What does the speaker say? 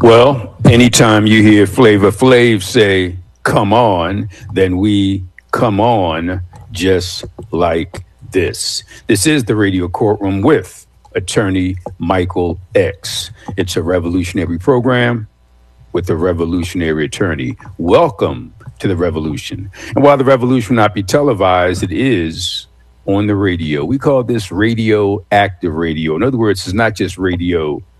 Well, anytime you hear Flavor Flav say, come on, then we come on just like this. This is the Radio Courtroom with attorney Michael X. It's a revolutionary program with a revolutionary attorney. Welcome to the revolution. And while the revolution will not be televised, it is on the radio. We call this radio active radio. In other words, it's not just radio